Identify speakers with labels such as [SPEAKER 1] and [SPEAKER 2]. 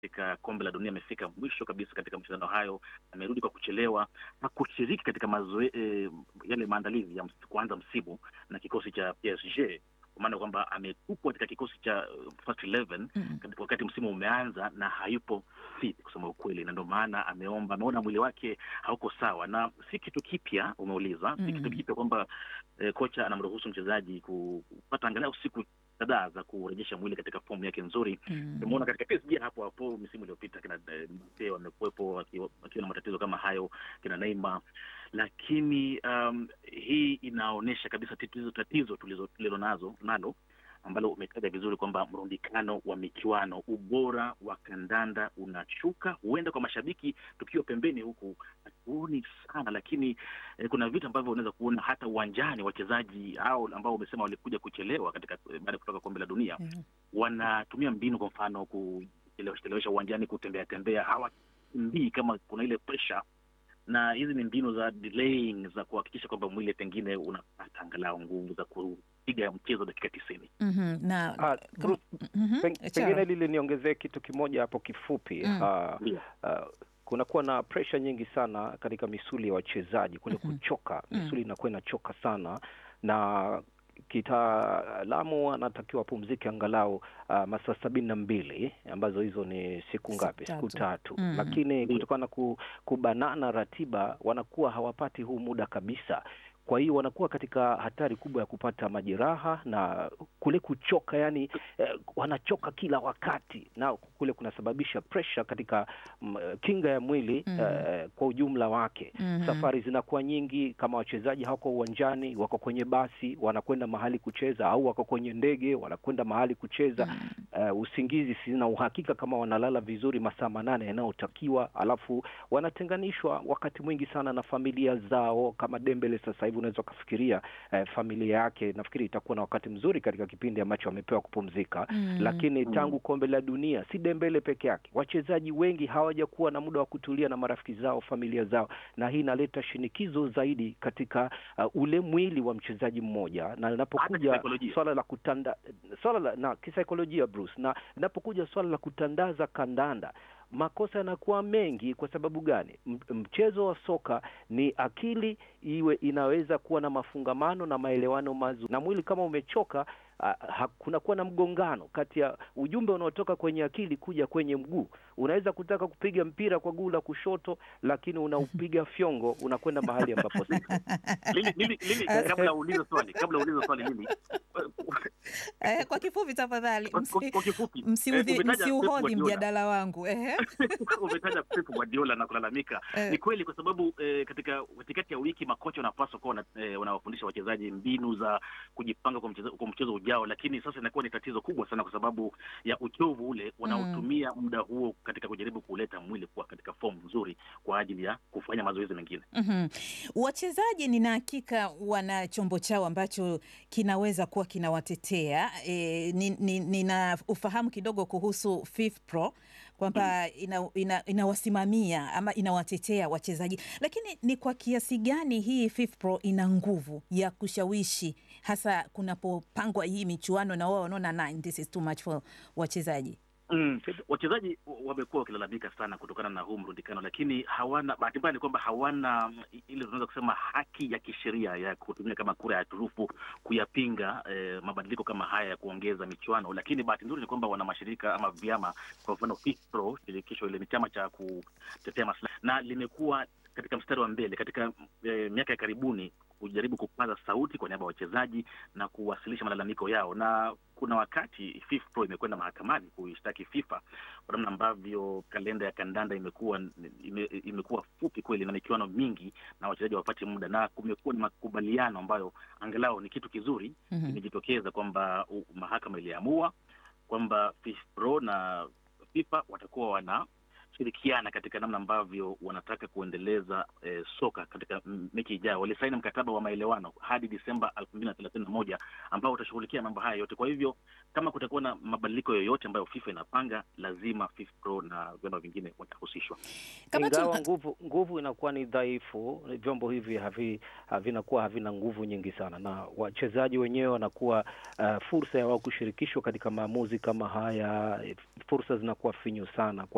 [SPEAKER 1] katika kombe la dunia, amefika mwisho kabisa katika mashindano hayo, amerudi kwa kuchelewa na kushiriki katika yale maandalizi ya kuanza msimu na kikosi cha PSG, kwa maana kwamba ametupwa katika kikosi cha first 11 wakati msimu umeanza na hayupo fit kusema ukweli, na ndio maana ameona mwili wake hauko sawa. Na si kitu kipya umeuliza, si kitu kipya kwamba kocha anamruhusu mchezaji kupata angalau siku kadhaa za kurejesha mwili katika fomu yake nzuri. Tumeona katika PSG hapo msimu uliopita kina Mbappe wamekuepo wakiwa na matatizo kama hayo, kina Neymar, lakini hii inaonesha kabisa tatizo nalo ambalo umetaja vizuri kwamba mrundikano wa michuano, ubora wa kandanda unashuka. Huenda kwa mashabiki tukiwa pembeni huku hatuoni sana, lakini kuna vitu ambavyo unaweza kuona hata uwanjani. Wachezaji hao ambao umesema walikuja kuchelewa baada ya kutoka kombe la dunia, wanatumia mbinu, kwa mfano kuchelewesha uwanjani, kutembea, hawakimbii kama kuna ile pressure, na hizi ni mbinu za delaying za kuhakikisha kwamba mwili pengine unapata angalau nguvu za kupiga mchezo dakika 90.
[SPEAKER 2] Pengine lile niongezee kitu kimoja hapo kifupi. Kunakuwa na pressure nyingi sana katika misuli ya wachezaji kule kuchoka. Misuli inakuwa inachoka sana, na kitaalamu anatakiwa apumzike angalau masaa 72, ambazo hizo ni siku ngapi? Siku 3. Lakini kutokana na kubanana ratiba, wanakuwa hawapati huu muda kabisa. Kwa hiyo wanakuwa katika hatari kubwa ya kupata majeraha na kule kuchoka, yani wanachoka kila wakati, na kule kunasababisha pressure katika kinga ya mwili kwa ujumla wake. Safari zinakuwa nyingi, kama wachezaji hawako uwanjani, wako kwenye basi wanakwenda mahali kucheza, au wako kwenye ndege wanakwenda mahali kucheza. Usingizi sina uhakika kama wanalala vizuri masaa 8 yanayotakiwa, alafu wanatenganishwa wakati mwingi sana na familia zao. Kama Dembele sasa hivi unaweza kufikiria familia yake, nafikiri itakuwa na wakati mzuri katika kipindi ambacho amepewa kupumzika. Lakini tangu kombe la dunia, si Dembele peke yake, wachezaji wengi hawajakuwa na muda wa kutulia na marafiki zao, familia zao, na hii inaleta shinikizo zaidi katika ule mwili wa mchezaji mmoja. Na linapokuja swala la kisaikolojia Bruce, na linapokuja swala la kutandaza kandanda, makosa yanakuwa mengi. Kwa sababu gani? Mchezo wa soka ni akili iwe inaweza kuwa na mafungamano na maelewano mazuri, na mwili kama umechoka, kunakuwa na mgongano kati ya ujumbe unaotoka kwenye akili kuja kwenye mguu. Unaweza kutaka kupiga mpira kwa guu la kushoto, lakini unaupiga fyongo, unakwenda mahali ambapo
[SPEAKER 1] Lili, kabla uulize swali Lili,
[SPEAKER 3] kwa kifupi tafadhali,
[SPEAKER 1] kwa kifupi,
[SPEAKER 3] msiuhodhi mjadala wangu.
[SPEAKER 1] Umetaja Pep Guardiola na kulalamika. Ni kweli, kwa sababu katikati ya wiki makocha wanapaswa kuwa wanawafundisha wachezaji mbinu za kujipanga kwa mchezo ujao, lakini sasa inakuwa ni tatizo kubwa sana kwa sababu ya uchovu ule wanaotumia muda huo katika kujaribu kuleta mwili kuwa katika fomu nzuri kwa ajili ya kufanya mazoezi mengine.
[SPEAKER 3] Wachezaji nina hakika wana chombo chao ambacho kinaweza kuwa kinawatetea. Nina ufahamu kidogo kuhusu FIFPro kwamba inawasimamia ama inawatetea wachezaji, lakini ni kwa kiasi gani hii FIFPro ina nguvu ya kushawishi, hasa kunapopangwa hii michuano na wao wanaona this is too much for wachezaji?
[SPEAKER 1] Wachezaji wamekuwa wakilalamika sana kutokana na huu mrundikano, lakini bahati mbaya ni kwamba hawana ile tunaweza kusema haki ya kisheria ya kutumia kama kura ya turufu kuyapinga mabadiliko kama haya ya kuongeza michuano. Lakini bahati nzuri ni kwamba wana mashirika ama vyama, kwa mfano FIFPro, shirikisho ile ni chama cha kutetea maslahi, na limekuwa katika mstari wa mbele katika miaka ya karibuni kujaribu kupaza sauti kwa niaba ya wachezaji na kuwasilisha malalamiko yao. Na kuna wakati FIFPro imekwenda mahakamani kuishtaki FIFA kwa namna ambavyo kalenda ya kandanda imekuwa fupi kweli na michuano mingi na wachezaji wapate muda, na kumekuwa ni makubaliano ambayo angalau ni kitu kizuri imejitokeza kwamba mahakama iliamua kwamba FIFPro na FIFA watakuwa wanashirikiana katika namna ambavyo wanataka kuendeleza soka katika mechi ijayo. Walisaini mkataba wa maelewano hadi Disemba 2031 ambao utashughulikia mambo haya yote. Kwa hivyo kama kutakuwa na mabadiliko yoyote ambayo FIFA inapanga, lazima FIFPro na vyama vingine watahusishwa.
[SPEAKER 2] Ingawa nguvu inakuwa ni dhaifu, vyombo hivi havina nguvu nyingi sana, na wachezaji wenyewe wanakuwa fursa ya wao kushirikishwa katika maamuzi kama haya, fursa zinakuwa finyu sana.